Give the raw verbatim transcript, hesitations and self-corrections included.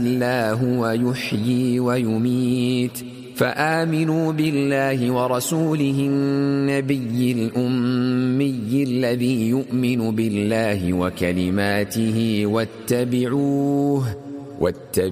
الله هو يحيي ويميت فآمنوا بالله ورسوله النبي الأمي الذي يؤمن بالله وكلماته واتبعوه واتبعوه